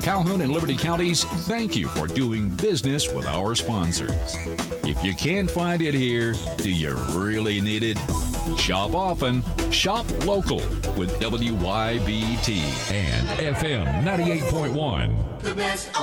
Calhoun and Liberty counties, thank you for doing business with our sponsors. If you can't find it here, do you really need it? Shop often, shop local with WYBT and FM 98.1. The best